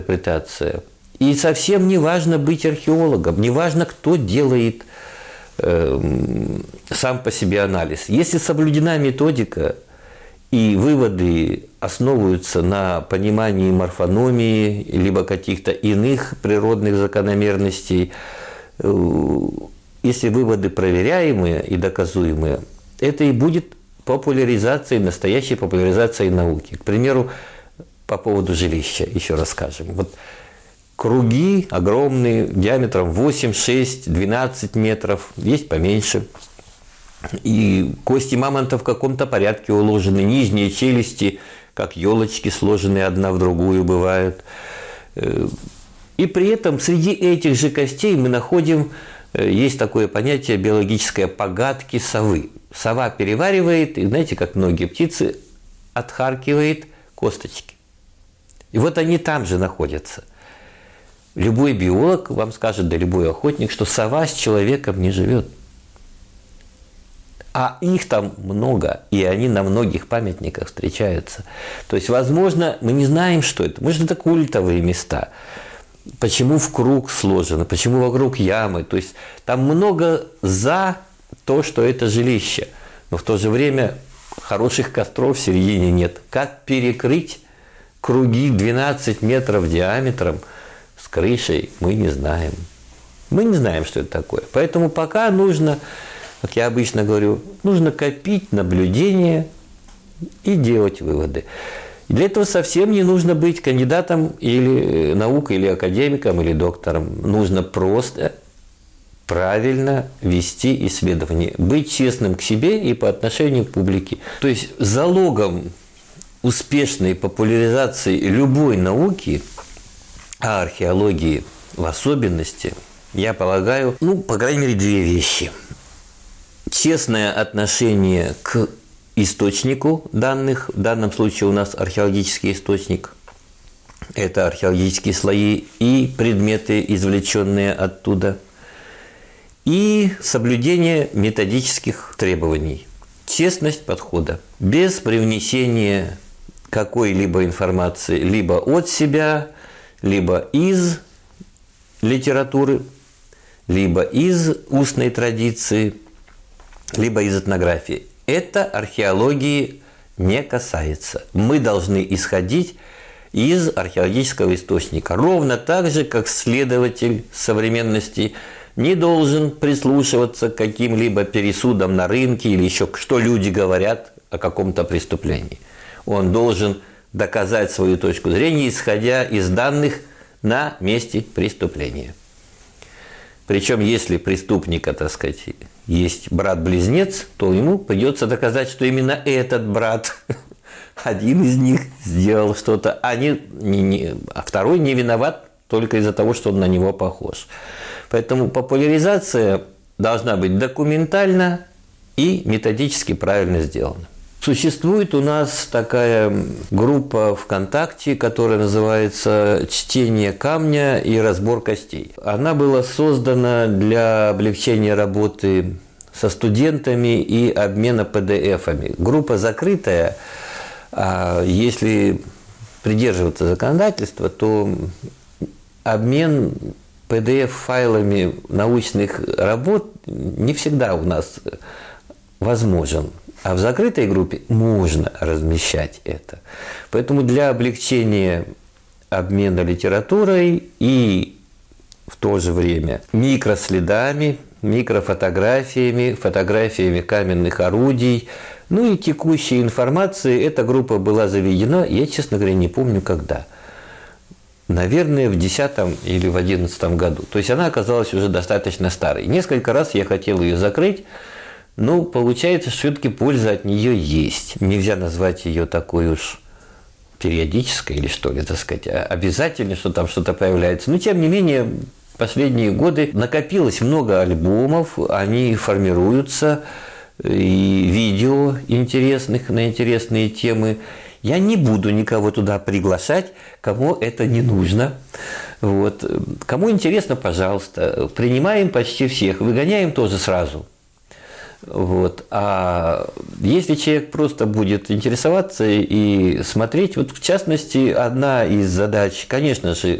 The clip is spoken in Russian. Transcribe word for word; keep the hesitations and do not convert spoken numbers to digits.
интерпретация. И совсем не важно быть археологом, не важно, кто делает э, сам по себе анализ. Если соблюдена методика и выводы основываются на понимании морфономии, либо каких-то иных природных закономерностей, э, если выводы проверяемые и доказуемые, это и будет популяризацией, настоящей популяризацией науки. К примеру, по поводу жилища, еще расскажем. Вот круги огромные, диаметром восемь, шесть, двенадцать метров, есть поменьше. И кости мамонта в каком-то порядке уложены, нижние челюсти, как елочки, сложенные одна в другую бывают. И при этом среди этих же костей мы находим, есть такое понятие биологическое погадки совы. Сова переваривает, и знаете, как многие птицы, отхаркивает косточки. И вот они там же находятся. Любой биолог вам скажет, да любой охотник, что сова с человеком не живет. А их там много, и они на многих памятниках встречаются. То есть, возможно, мы не знаем, что это. Может, это культовые места. Почему в круг сложено, почему вокруг ямы. То есть, там много за то, что это жилище. Но в то же время хороших костров в середине нет. Как перекрыть круги двенадцать метров диаметром с крышей, мы не знаем. Мы не знаем, что это такое. Поэтому пока нужно, как я обычно говорю, нужно копить наблюдения и делать выводы. И для этого совсем не нужно быть кандидатом или наук, или академиком, или доктором. Нужно просто правильно вести исследование, быть честным к себе и по отношению к публике. То есть залогом успешной популяризации любой науки, а археологии в особенности, я полагаю, ну, по крайней мере, две вещи. Честное отношение к источнику данных, в данном случае у нас археологический источник, это археологические слои и предметы, извлеченные оттуда, и соблюдение методических требований. Честность подхода, без привнесения какой-либо информации либо от себя, либо из литературы, либо из устной традиции, либо из этнографии. Это археологии не касается. Мы должны исходить из археологического источника. Ровно так же, как следователь современности не должен прислушиваться к каким-либо пересудам на рынке или еще что люди говорят о каком-то преступлении. Он должен доказать свою точку зрения, исходя из данных на месте преступления. Причем, если преступника, так сказать, есть брат-близнец, то ему придется доказать, что именно этот брат, один из них, сделал что-то, а, не, не, не, а второй не виноват только из-за того, что он на него похож. Поэтому популяризация должна быть документально и методически правильно сделана. Существует у нас такая группа ВКонтакте, которая называется «Чтение камня и разбор костей». Она была создана для облегчения работы со студентами и обмена пэ дэ эфами. Группа закрытая, а если придерживаться законодательства, то обмен пэ дэ эф-файлами научных работ не всегда у нас возможен. А в закрытой группе можно размещать это. Поэтому для облегчения обмена литературой и в то же время микроследами, микрофотографиями, фотографиями каменных орудий, ну и текущей информации, эта группа была заведена, я, честно говоря, не помню когда. Наверное, в десятом или в одиннадцатом году. То есть она оказалась уже достаточно старой. Несколько раз я хотел ее закрыть. Ну, получается, что все-таки польза от нее есть. Нельзя назвать ее такой уж периодической или что ли, так сказать, обязательно, что там что-то появляется. Но, тем не менее, в последние годы накопилось много альбомов, они формируются, и видео интересных на интересные темы. Я не буду никого туда приглашать, кому это не нужно. Вот. Кому интересно, пожалуйста, принимаем почти всех, выгоняем тоже сразу. Вот. А если человек просто будет интересоваться и смотреть, вот в частности, одна из задач, конечно же,